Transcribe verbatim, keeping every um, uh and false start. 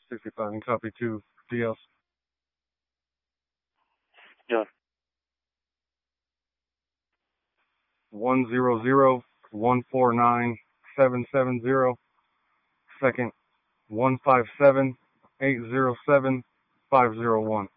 sixty-five and copy two D L. Yeah. One zero zero one four nine seven seven zero. Second, one five seven eight zero seven five zero one.